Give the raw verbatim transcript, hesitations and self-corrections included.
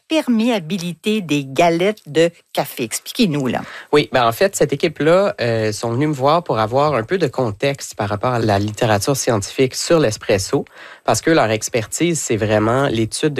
perméabilité des galettes de café? Expliquez-nous, là. Oui, ben en fait, cette équipe-là euh, sont venus me voir pour avoir un peu de contexte par rapport à la littérature scientifique sur l'espresso, parce que leur expertise, c'est vraiment l'étude de